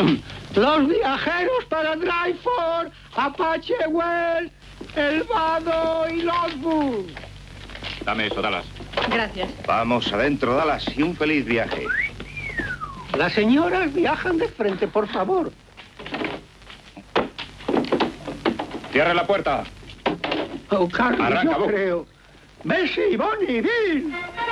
Los viajeros para Dryford, Apache Well, El Vado y Lockwood. Dame eso, Dallas. Gracias. Vamos adentro, Dallas, y un feliz viaje. Las señoras viajan de frente, por favor. Cierre la puerta. Oh, Carlos, Arranca, yo Buck. creo. Bessie, Bonnie, Bill.